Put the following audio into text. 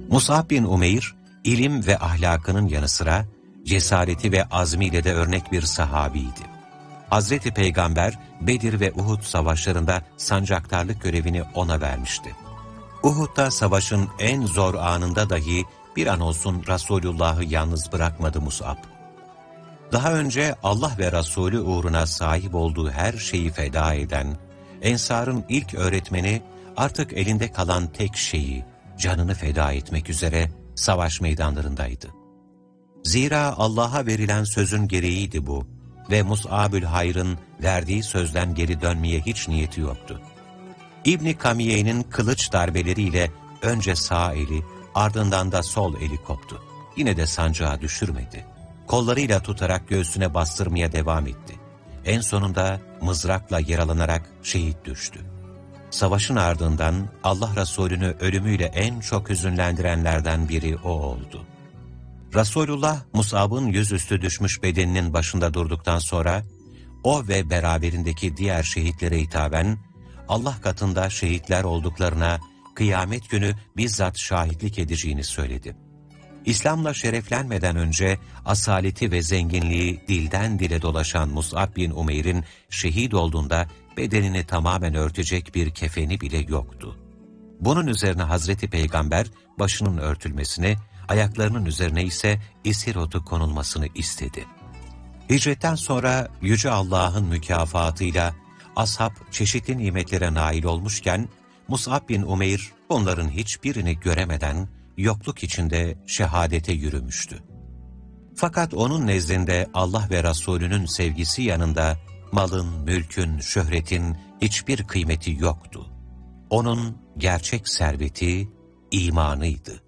Mus'ab bin Umeyr, ilim ve ahlakının yanı sıra cesareti ve azmiyle de örnek bir sahabiydi. Hazreti Peygamber, Bedir ve Uhud savaşlarında sancaktarlık görevini ona vermişti. Uhud'da savaşın en zor anında dahi bir an olsun Resulullah'ı yalnız bırakmadı Mus'ab. Daha önce Allah ve Resulü uğruna sahip olduğu her şeyi feda eden, Ensar'ın ilk öğretmeni artık elinde kalan tek şeyi, canını feda etmek üzere savaş meydanlarındaydı. Zira Allah'a verilen sözün gereğiydi bu ve Mus'abül Hayr'ın verdiği sözden geri dönmeye hiç niyeti yoktu. İbn-i Kamiye'nin kılıç darbeleriyle önce sağ eli, ardından da sol eli koptu. Yine de sancağı düşürmedi. Kollarıyla tutarak göğsüne bastırmaya devam etti. En sonunda mızrakla yaralanarak şehit düştü. Savaşın ardından Allah Resulü'nü ölümüyle en çok hüzünlendirenlerden biri o oldu. Resulullah, Mus'ab'ın yüzüstü düşmüş bedeninin başında durduktan sonra, o ve beraberindeki diğer şehitlere hitaben, Allah katında şehitler olduklarına kıyamet günü bizzat şahitlik edeceğini söyledi. İslam'la şereflenmeden önce asaleti ve zenginliği dilden dile dolaşan Mus'ab bin Umeyr'in şehit olduğunda bedenini tamamen örtecek bir kefeni bile yoktu. Bunun üzerine Hazreti Peygamber başının örtülmesini, ayaklarının üzerine ise isir otu konulmasını istedi. Hicretten sonra Yüce Allah'ın mükafatıyla ashab çeşitli nimetlere nail olmuşken, Mus'ab bin Umeyr onların hiçbirini göremeden yokluk içinde şehadete yürümüştü. Fakat onun nezdinde Allah ve Resulünün sevgisi yanında malın, mülkün, şöhretin hiçbir kıymeti yoktu. Onun gerçek serveti imanıydı.